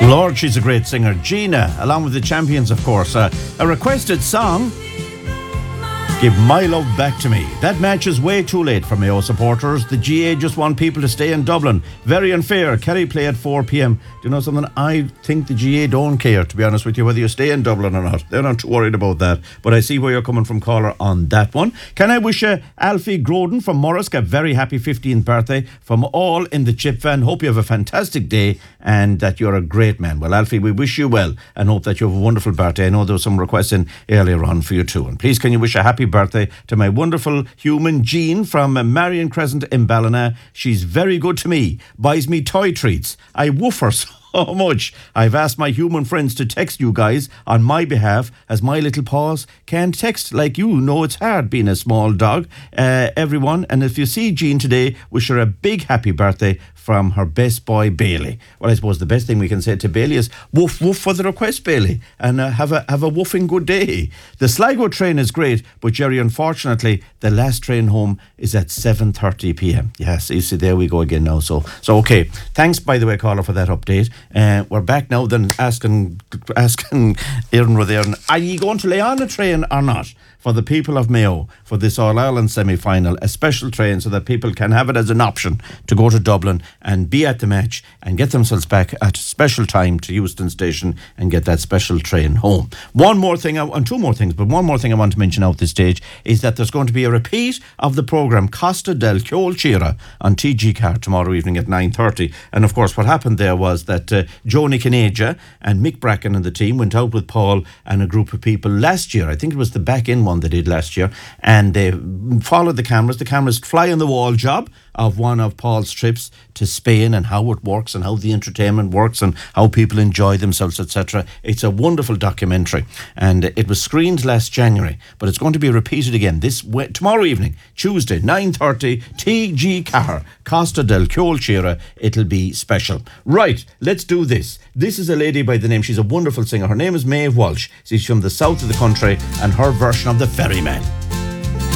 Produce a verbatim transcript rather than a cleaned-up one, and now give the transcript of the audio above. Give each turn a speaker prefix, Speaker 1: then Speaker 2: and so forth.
Speaker 1: Lord, she's a great singer. Gina, along with the Champions, of course. Uh, a requested song, Give My Love Back to Me. That match is way too late for Mayo supporters. The G A just want people to stay in Dublin. Very unfair. Kerry play at four p.m. Do you know something? I think the G A don't care, to be honest with you, whether you stay in Dublin or not. They're not too worried about that. But I see where you're coming from, caller, on that one. Can I wish uh, Alfie Groden from Morrisk a very happy fifteenth birthday from all in the Chip van. Hope you have a fantastic day and that you're a great man. Well, Alfie, we wish you well and hope that you have a wonderful birthday. I know there was some requests in earlier on for you too. And please, can you wish a happy birthday to my wonderful human Jean from uh, Marion Crescent in Ballina. She's very good to me, buys me toy treats. I woof her so much. I've asked my human friends to text you guys on my behalf, as my little paws can't text like you. Know it's hard being a small dog. Uh, everyone, and if you see Jean today, wish her a big happy birthday from her best boy Bailey. Well, I suppose the best thing we can say to Bailey is woof woof for the request, Bailey, and uh, have a have a woofing good day. The Sligo train is great, but Jerry, unfortunately, the last train home is at seven thirty p.m. Yes, you see, there we go again now. So, so okay. Thanks, by the way, caller, for that update. Uh, we're back now. Then asking asking Aaron Rotherham, are you going to lay on a train or not? For the people of Mayo, for this All-Ireland semi-final, a special train so that people can have it as an option to go to Dublin and be at the match and get themselves back at a special time to Euston Station and get that special train home. One more thing, and two more things, but one more thing I want to mention out this stage is that there's going to be a repeat of the programme Costa del Ceolchira on T G Car tomorrow evening at nine thirty. And of course, what happened there was that uh, Joni Caneja and Mick Bracken and the team went out with Paul and a group of people last year. I think it was the back-in one they did last year, and they followed the cameras the cameras fly on the wall job of one of Paul's trips to Spain and how it works and how the entertainment works and how people enjoy themselves, etc. It's a wonderful documentary, and it was screened last January, but it's going to be repeated again this tomorrow evening, Tuesday, nine thirty, T G Car, Costa del Ceolchira. It'll be special. Right, let's do this. This is a lady by the name, she's a wonderful singer. Her name is Maeve Walsh. She's from the south of the country, and her version of The Ferryman.